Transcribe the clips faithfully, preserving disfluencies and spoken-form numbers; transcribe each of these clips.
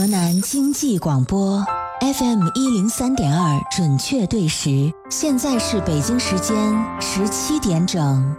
河南经济广播 F M 一零三点二准确对时，现在是北京时间十七点整。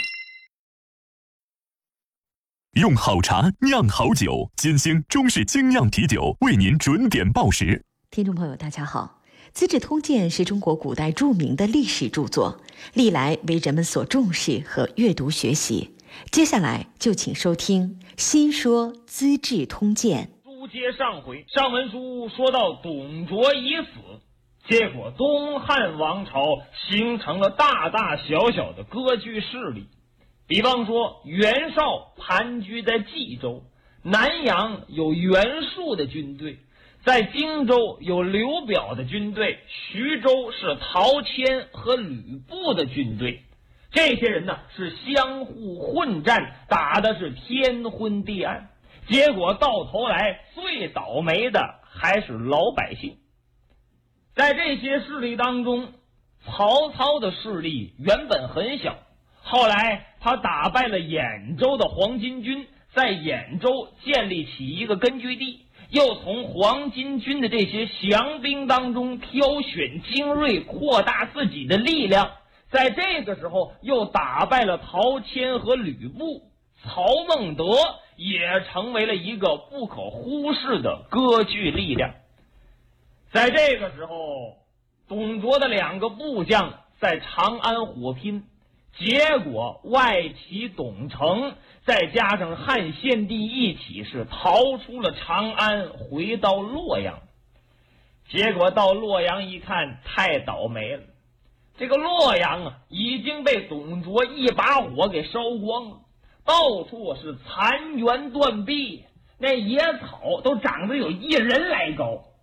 用好茶酿好酒，金星中式精酿啤酒为您准点报时。 听众朋友大家好，《资治通鉴》是中国古代著名的历史著作，历来为人们所重视和阅读学习。接下来就请收听《新说资治通鉴》。 书接上回，上文书说到董卓已死，结果东汉王朝形成了大大小小的割据势力。比方说，袁绍盘踞在冀州，南阳有袁术的军队，在荆州有刘表的军队，徐州是陶谦和吕布的军队。这些人呢是相互混战，打的是天昏地暗。结果到头来最倒霉的还是老百姓。在这些势力当中，曹操的势力原本很小，后来他打败了兖州的黄巾军，在兖州建立起一个根据地，又从黄巾军的这些降兵当中挑选精锐，扩大自己的力量。在这个时候又打败了陶谦和吕布，曹孟德也成为了一个不可忽视的割据力量。在这个时候，董卓的两个部将在长安火拼，结果外戚董承再加上汉献帝一起是逃出了长安，回到洛阳。结果到洛阳一看，太倒霉了，这个洛阳啊已经被董卓一把火给烧光了，到处是残垣断壁，那野草都长得有一人来高。